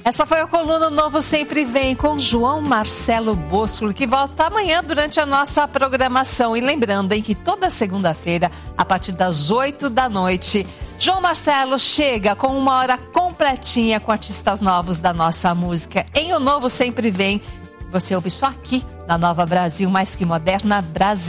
Essa foi a coluna Novo Sempre Vem com João Marcelo Bosco, que volta amanhã durante a nossa programação. E lembrando, que toda segunda-feira, a partir das 8 da noite, João Marcelo chega com uma hora completinha com artistas novos da nossa música. Em O Novo Sempre Vem, você ouve só aqui na Nova Brasil, mais que moderna Brasil.